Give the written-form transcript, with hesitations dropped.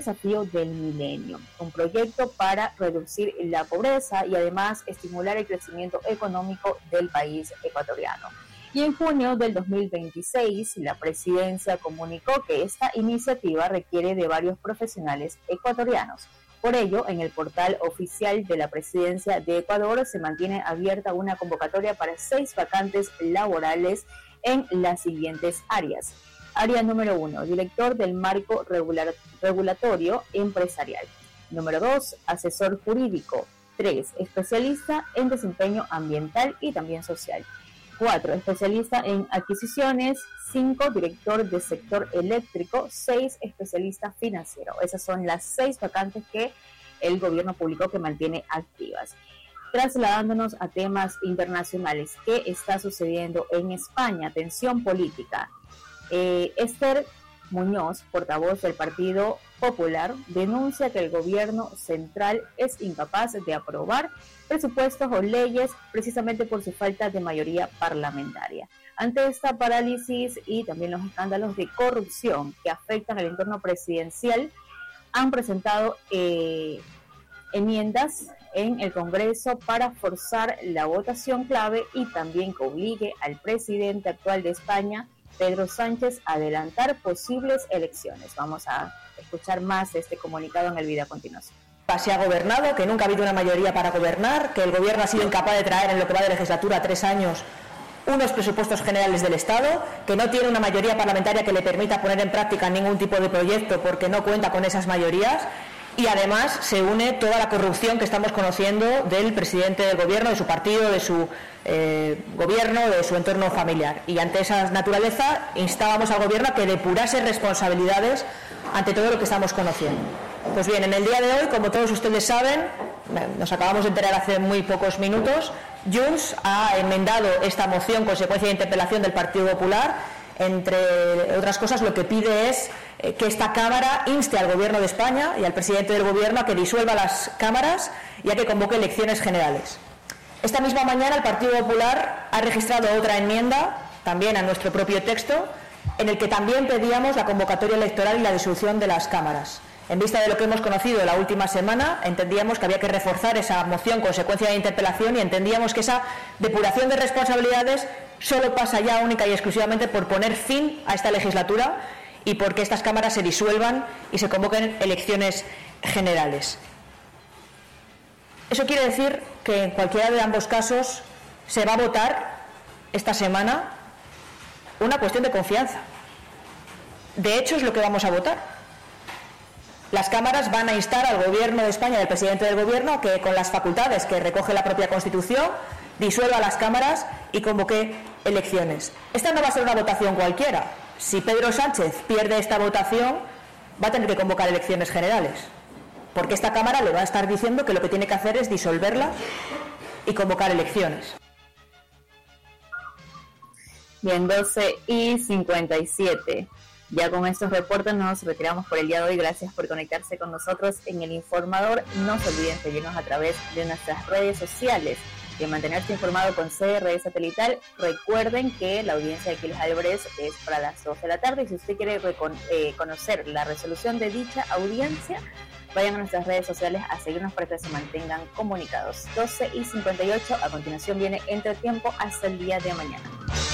desafío del milenio, un proyecto para reducir la pobreza y además estimular el crecimiento económico del país ecuatoriano. Y en junio del 2026, la presidencia comunicó que esta iniciativa requiere de varios profesionales ecuatorianos. Por ello, en el portal oficial de la Presidencia de Ecuador se mantiene abierta una convocatoria para 6 vacantes laborales en las siguientes áreas. Área número 1, director del marco regulatorio empresarial. Número 2, asesor jurídico. 3, especialista en desempeño ambiental y también social. 4, especialista en adquisiciones. 5, director de sector eléctrico. 6, especialista financiero. Esas son las 6 vacantes que el gobierno publicó que mantiene activas. Trasladándonos a temas internacionales, ¿qué está sucediendo en España? Tensión política. Esther Muñoz, portavoz del Partido Popular, denuncia que el gobierno central es incapaz de aprobar presupuestos o leyes precisamente por su falta de mayoría parlamentaria. Ante esta parálisis y también los escándalos de corrupción que afectan al entorno presidencial, han presentado enmiendas en el Congreso para forzar la votación clave y también que obligue al presidente actual de España, Pedro Sánchez, a adelantar posibles elecciones. Vamos a escuchar más de este comunicado en el video a continuación. Se ha gobernado, que nunca ha habido una mayoría para gobernar, que el gobierno ha sido incapaz de traer en lo que va de legislatura 3 años unos presupuestos generales del Estado, que no tiene una mayoría parlamentaria que le permita poner en práctica ningún tipo de proyecto porque no cuenta con esas mayorías. Y además se une toda la corrupción que estamos conociendo del presidente del gobierno, de su partido, de su gobierno, de su entorno familiar. Y ante esa naturaleza instábamos al gobierno a que depurase responsabilidades ante todo lo que estamos conociendo. Pues bien, en el día de hoy, como todos ustedes saben, nos acabamos de enterar hace muy pocos minutos, Junts ha enmendado esta moción consecuencia de interpelación del Partido Popular. Entre otras cosas, lo que pide es que esta Cámara inste al Gobierno de España y al presidente del Gobierno a que disuelva las cámaras y a que convoque elecciones generales. Esta misma mañana el Partido Popular ha registrado otra enmienda, también a nuestro propio texto, en el que también pedíamos la convocatoria electoral y la disolución de las cámaras. En vista de lo que hemos conocido la última semana, entendíamos que había que reforzar esa moción consecuencia de interpelación y entendíamos que esa depuración de responsabilidades solo pasa ya única y exclusivamente por poner fin a esta legislatura y porque estas cámaras se disuelvan y se convoquen elecciones generales. Eso quiere decir que en cualquiera de ambos casos se va a votar esta semana una cuestión de confianza. De hecho, es lo que vamos a votar. Las cámaras van a instar al Gobierno de España y al presidente del Gobierno a que, con las facultades que recoge la propia Constitución, disuelva las cámaras y convoque elecciones. Esta no va a ser una votación cualquiera. Si Pedro Sánchez pierde esta votación, va a tener que convocar elecciones generales, porque esta Cámara le va a estar diciendo que lo que tiene que hacer es disolverla y convocar elecciones. Bien, 12:57. Ya con estos reportes nos retiramos por el día de hoy. Gracias por conectarse con nosotros en El Informador. No se olviden seguirnos a través de nuestras redes sociales y mantenerse informado con CRE Satelital. Recuerden que la audiencia de Aquiles Álvarez es para las 2 de la tarde y si usted quiere conocer la resolución de dicha audiencia, vayan a nuestras redes sociales a seguirnos para que se mantengan comunicados. 12:58. A continuación viene Entretiempo hasta el día de mañana.